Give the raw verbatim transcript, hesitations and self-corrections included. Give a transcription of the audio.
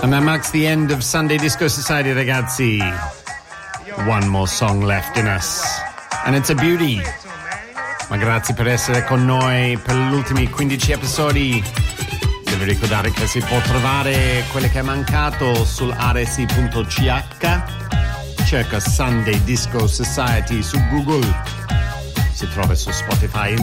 And that marks the end of Sunday Disco Society, ragazzi. One more song left in us. And it's a beauty. Ma grazie per essere con noi per gli ultimi quindici episodi. Devo ricordare che si può trovare quello che è mancato sul r s i punto c h. Cerca Sunday Disco Society su Google. Si trova su Spotify,